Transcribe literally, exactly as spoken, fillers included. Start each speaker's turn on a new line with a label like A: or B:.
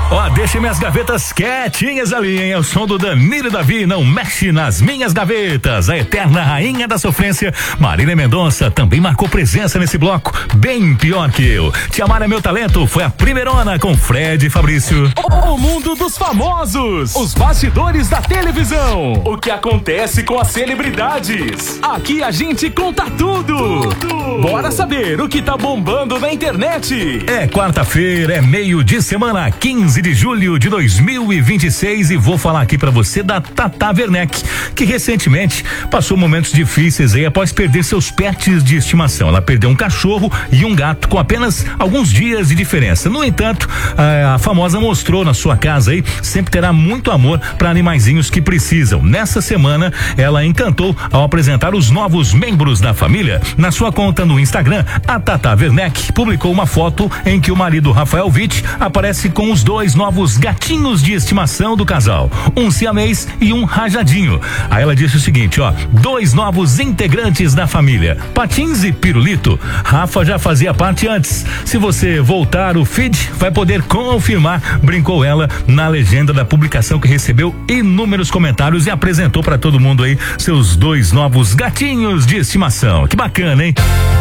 A: Ó, deixa minhas gavetas quietinhas ali, hein? É o som do Danilo Davi, não mexe nas minhas gavetas. A eterna rainha da sofrência, Marília Mendonça, também marcou presença nesse bloco, bem pior que eu. Te Amar é Meu Talento foi a primeirona com Fred e Fabrício.
B: O, o mundo dos famosos, os bastidores da televisão, o que acontece com as celebridades. Aqui a gente conta tudo. tudo. Bora saber o que tá bombando na internet.
A: É quarta-feira, é meio de semana, quinze de julho de dois mil e vinte e seis, e vou falar aqui pra você da Tata Werneck, que recentemente passou momentos difíceis aí após perder seus pets de estimação. Ela perdeu um cachorro e um gato com apenas alguns dias de diferença. No entanto, a, a famosa mostrou na sua casa aí, sempre terá muito amor para animaizinhos que precisam. Nessa semana, ela encantou ao apresentar os novos membros da família. Na sua conta no Instagram, a Tata Werneck publicou uma foto em que o marido Rafael Witt aparece com os dois novos gatinhos de estimação do casal, um siamês e um rajadinho. Aí ela disse o seguinte, ó, dois novos integrantes da família, Patins e Pirulito. Rafa já fazia parte antes. Se você voltar o feed, vai poder confirmar, brincou ela na legenda da publicação, que recebeu inúmeros comentários e apresentou para todo mundo aí seus dois novos gatinhos de estimação. Que bacana, hein?